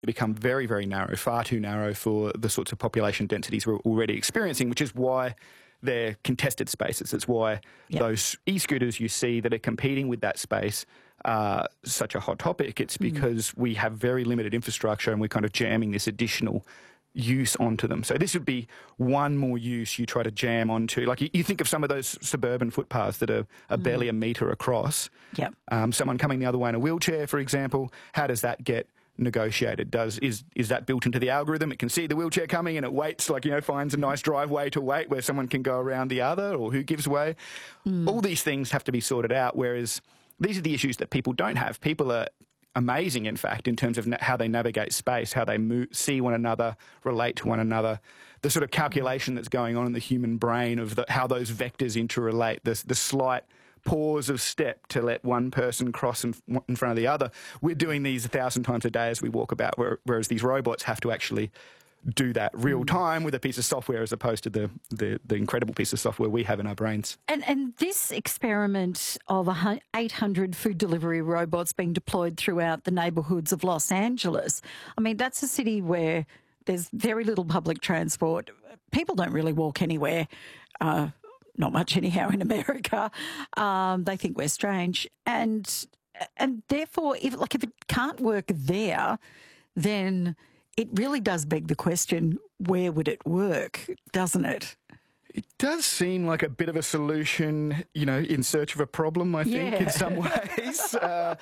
become very, very narrow, far too narrow for the sorts of population densities we're already experiencing, which is why they're contested spaces. It's why those e-scooters you see that are competing with that space are such a hot topic. It's because we have very limited infrastructure and we're kind of jamming this additional use onto them. So this would be one more use you try to jam onto. Like you think of some of those suburban footpaths that are barely a metre across. Yep. Someone coming the other way in a wheelchair, for example, how does that get negotiated? Is that built into the algorithm? It can see the wheelchair coming and it waits, finds a nice driveway to wait where someone can go around the other, or who gives way? All these things have to be sorted out, whereas these are the issues that people don't have. People are amazing, in fact, in terms of how they navigate space, how they see one another, relate to one another, the sort of calculation that's going on in the human brain of how those vectors interrelate, the slight pause of step to let one person cross in front of the other. We're doing these 1,000 times a day as we walk about, whereas these robots have to actually do that real time with a piece of software as opposed to the incredible piece of software we have in our brains. And this experiment of 800 food delivery robots being deployed throughout the neighbourhoods of Los Angeles, I mean, that's a city where there's very little public transport. People don't really walk anywhere. Not much anyhow in America. They think we're strange. And therefore, if it can't work there, then it really does beg the question, where would it work, doesn't it? It does seem like a bit of a solution, in search of a problem, I think, in some ways.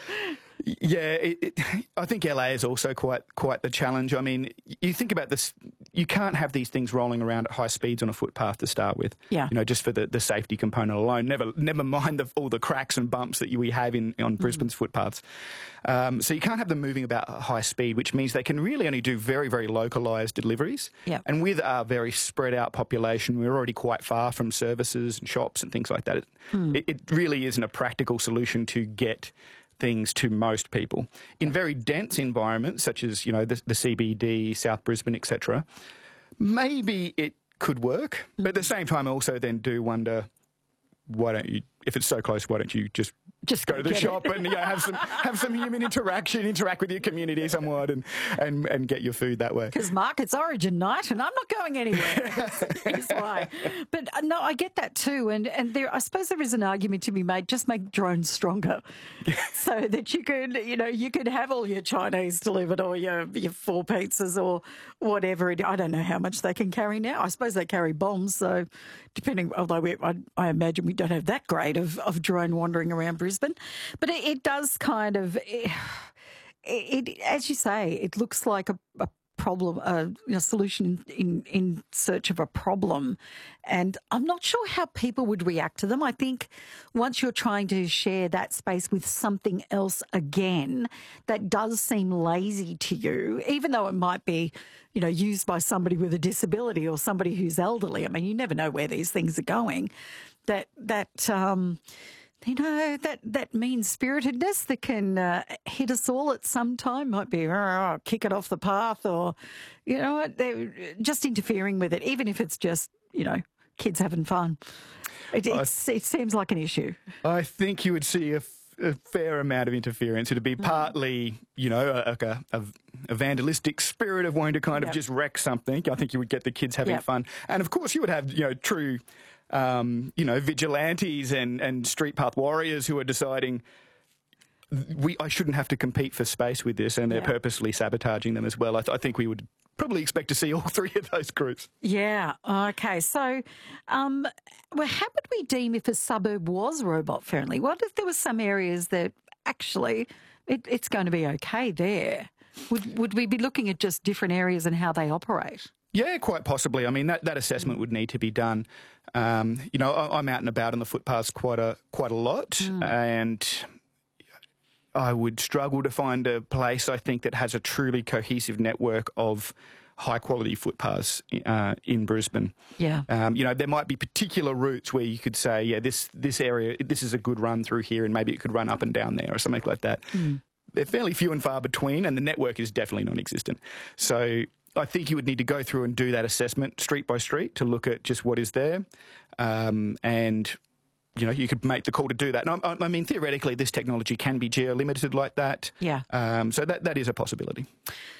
I think LA is also quite the challenge. I mean, you think about this, you can't have these things rolling around at high speeds on a footpath to start with. Yeah. Just for the safety component alone. Never mind all the cracks and bumps that we have on Brisbane's footpaths. So you can't have them moving about at high speed, which means they can really only do very, very localised deliveries. Yeah. And with our very spread out population, we're already quite far from services and shops and things like that. It really isn't a practical solution to get things to most people. In very dense environments, such as, the CBD, South Brisbane, etc., maybe it could work. But at the same time, I also then do wonder, why don't you, if it's so close, why don't you just go to the shop and have some human interact with your community somewhat and get your food that way. Because Market's Origin night and I'm not going anywhere. Here's why. But no, I get that too. And there, I suppose there is an argument to be made, just make drones stronger so that you could have all your Chinese delivered or your 4 pizzas or whatever. I don't know how much they can carry now. I suppose they carry bombs. So although I imagine we don't have that great of drone wandering around Brisbane. But it does kind of, as you say, it looks like a problem, a solution in search of a problem. And I'm not sure how people would react to them. I think once you're trying to share that space with something else again, that does seem lazy to you, even though it might be, used by somebody with a disability or somebody who's elderly. I mean, you never know where these things are going. That mean-spiritedness that can hit us all at some time might be kick it off the path or, they're just interfering with it, even if it's just, kids having fun. It seems like an issue. I think you would see a fair amount of interference. It'd be partly, a vandalistic spirit of wanting to kind of just wreck something. I think you would get the kids having fun. And, of course, you would have, true vigilantes and street path warriors who are deciding I shouldn't have to compete for space with this, and they're purposely sabotaging them as well. I think we would probably expect to see all three of those groups. Yeah. Okay. So, how would we deem if a suburb was robot friendly? What if there were some areas that actually it's going to be okay there? Would we be looking at just different areas and how they operate? Yeah, quite possibly. I mean, that assessment would need to be done. I'm out and about on the footpaths quite a lot, and I would struggle to find a place, I think, that has a truly cohesive network of high-quality footpaths in Brisbane. Yeah. There might be particular routes where you could say, this area, this is a good run through here, and maybe it could run up and down there or something like that. They're fairly few and far between, and the network is definitely non-existent. So I think you would need to go through and do that assessment street by street to look at just what is there. And, you could make the call to do that. And I mean, theoretically, this technology can be geo-limited like that. Yeah. So that is a possibility.